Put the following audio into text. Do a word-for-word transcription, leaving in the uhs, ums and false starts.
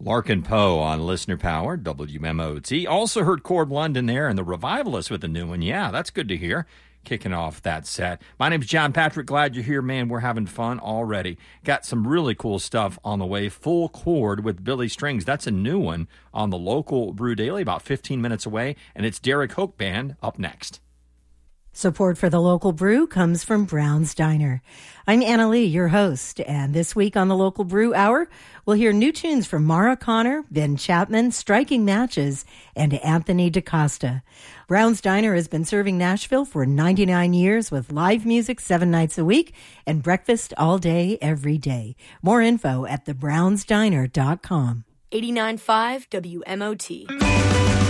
Larkin Poe on Listener Power, W M O T. Also heard Cord London there and the Revivalists with a new one. Yeah, that's good to hear. Kicking off that set. My name's John Patrick. Glad you're here, man. We're having fun already. Got some really cool stuff on the way. Full Chord with Billy Strings. That's a new one on the local Brew Daily, about fifteen minutes away. And it's Derek Hoch Band up next. Support for the local brew comes from Brown's Diner. I'm Anna Lee, your host, and this week on the Local Brew Hour, we'll hear new tunes from Mara Connor, Ben Chapman, Striking Matches, and Anthony DaCosta. Brown's Diner has been serving Nashville for ninety-nine years with live music seven nights a week and breakfast all day, every day. More info at the browns diner dot com. eighty-nine point five W M O T.